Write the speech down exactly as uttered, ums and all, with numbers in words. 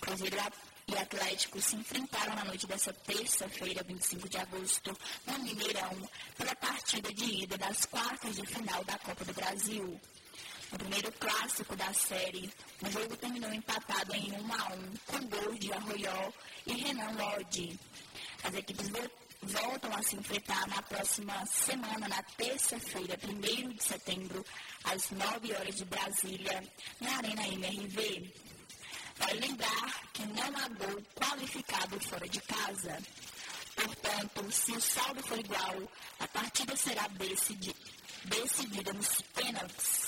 Cruzeiro e Atlético se enfrentaram na noite dessa terça-feira, vinte e cinco de agosto, no Mineirão, pela partida de ida das quartas de final da Copa do Brasil. No primeiro clássico da série, o jogo terminou empatado em um a um, com gols de Arroyó e Renan Lodge. As equipes voltam a se enfrentar na próxima semana, na terça-feira, primeiro de setembro, às nove horas de Brasília, na Arena M R V. Vale lembrar que não há gol qualificado fora de casa. Portanto, se o saldo for igual, a partida será decidi- decidida nos pênaltis.